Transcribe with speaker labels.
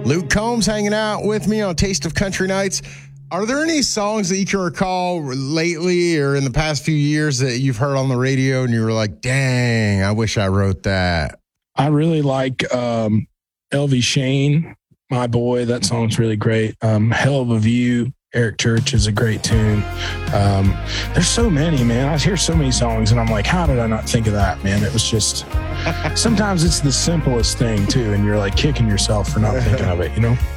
Speaker 1: Luke Combs hanging out with me on Taste of Country Nights. Are there any songs that you can recall lately or in the past few years that you've heard on the radio and you were like, dang, I wish I wrote that?
Speaker 2: I really like L.V. Shane, My Boy. That song's really great. Hell of a View, Eric Church is a great tune. There's so many, man. I hear so many songs and I'm like, how did I not think of that, man? It was just, sometimes it's the simplest thing too. And you're like kicking yourself for not thinking of it, you know?